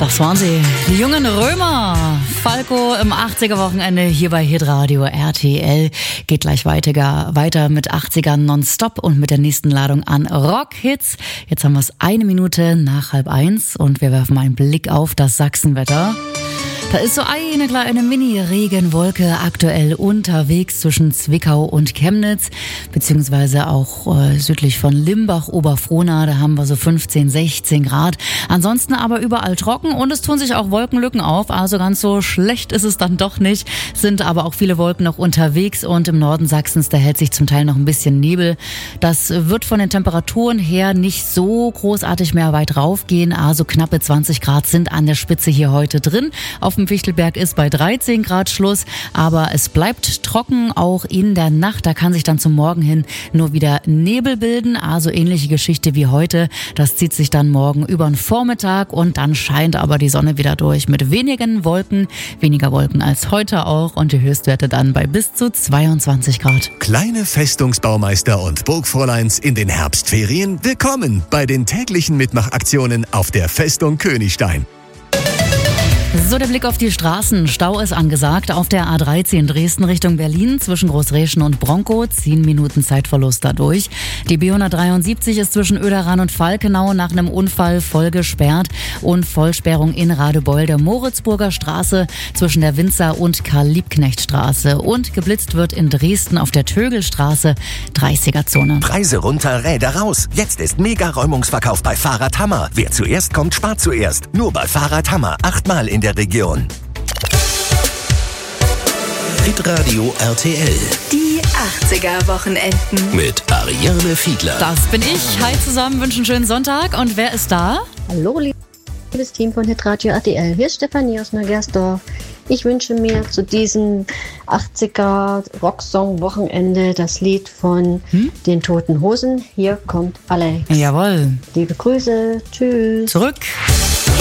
Das waren sie, die jungen Römer. Falco im 80er-Wochenende hier bei Hitradio RTL. Geht gleich weiter mit 80ern nonstop und mit der nächsten Ladung an Rockhits. Jetzt haben wir es 1 Minute nach 12:30 und wir werfen einen Blick auf das Sachsenwetter. Da ist so eine kleine Mini-Regenwolke aktuell unterwegs zwischen Zwickau und Chemnitz, beziehungsweise auch südlich von Limbach, Oberfrohna, da haben wir so 15, 16 Grad. Ansonsten aber überall trocken und es tun sich auch Wolkenlücken auf, also ganz so schlecht ist es dann doch nicht, sind aber auch viele Wolken noch unterwegs und im Norden Sachsens, da hält sich zum Teil noch ein bisschen Nebel. Das wird von den Temperaturen her nicht so großartig mehr weit raufgehen, also knappe 20 Grad sind an der Spitze hier heute drin. Auf dem Fichtelberg ist bei 13 Grad Schluss, aber es bleibt trocken, auch in der Nacht. Da kann sich dann zum Morgen hin nur wieder Nebel bilden, also ähnliche Geschichte wie heute. Das zieht sich dann morgen über den Vormittag und dann scheint aber die Sonne wieder durch mit weniger Wolken als heute auch und die Höchstwerte dann bei bis zu 22 Grad. Kleine Festungsbaumeister und Burgfräuleins in den Herbstferien, willkommen bei den täglichen Mitmachaktionen auf der Festung Königstein. So, der Blick auf die Straßen. Stau ist angesagt auf der A13 Dresden Richtung Berlin zwischen Großreschen und Bronkow. 10 Minuten Zeitverlust dadurch. Die B173 ist zwischen Oederan und Falkenau nach einem Unfall voll gesperrt und Vollsperrung in Radebeul der Moritzburger Straße zwischen der Winzer- und Karl-Liebknecht-Straße. Und geblitzt wird in Dresden auf der Tögelstraße 30er-Zone. Preise runter, Räder raus. Jetzt ist Mega-Räumungsverkauf bei Fahrradhammer. Wer zuerst kommt, spart zuerst. Nur bei Fahrradhammer. 8-mal in der Region. Hitradio RTL. Die 80er-Wochenenden. Mit Ariane Fiedler. Das bin ich. Hi zusammen, wünschen einen schönen Sonntag. Und wer ist da? Hallo, liebes Team von Hitradio RTL. Hier ist Stefanie aus Neugersdorf. Ich wünsche mir zu diesem 80er Rocksong-Wochenende das Lied von den Toten Hosen. Hier kommt Alex. Jawohl. Liebe Grüße. Tschüss. Zurück.